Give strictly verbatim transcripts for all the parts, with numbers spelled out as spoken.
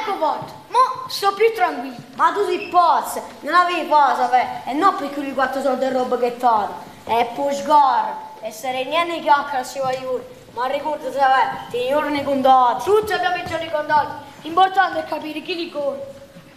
ecco fatto, mo sto più tranquillo. Ma tu sei pazzo, non avevi pausa, e non per quei quattro soldi e roba che t'hanno. E poi sgarra, e sarei niente che acca si va io. Ma ricorda se vai, ti giorni contati. Tutti abbiamo i giorni contati, l'importante è capire chi li conta.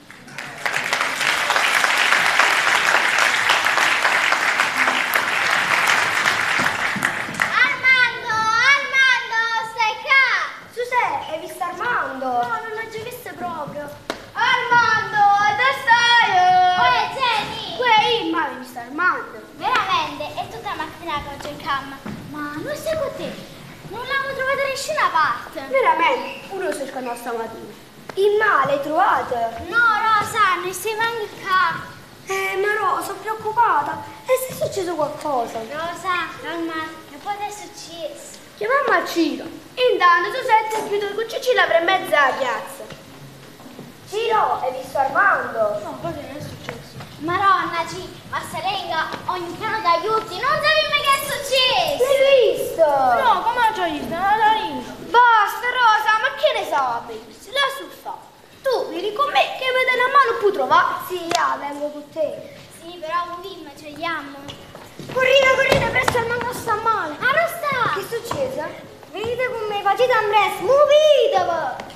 Armando, Armando, stai qua? Susè, hai visto Armando? No, non l'ho già visto proprio. Armando, dove stai? Oi, Jenny! Qui, ma hai visto Armando? Veramente? È tutta la mattina che oggi in camera. Ma non sei con te? Non l'avevo trovata da nessuna parte. Veramente? Pure io sono stamattina. Il male, hai trovato? No, Rosa, non sei mai qua. Eh, ma Rosa, sono preoccupata. E se è successo qualcosa? Rosa, calma, che può essere successo? Chiamiamo a Ciro. Intanto tu sei chiuso con Cicilla per mezza la piazza. Ciro, hai visto Armando? No, poi che non è successo? Maronna, G, ma se lei ha ogni piano d'aiuti, non sapete che è successo? L'hai visto? No, come non c'hai visto? Non la ringo. Basta, Rosa, ma che ne sai? Se la suffa. Tu vieni con me che vede la mano puoi trovare. Sì, ah, vengo con te. Sì, però un bimbo ce l'abbiamo. Corrida, corrida, presto il manco sta male. Arrosta! Che è successo? Venite con me, facete un presto, muovitevi!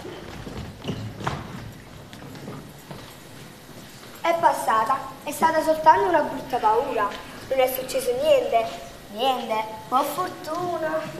È passata, è stata soltanto una brutta paura. Non è successo niente. Niente, ma fortuna.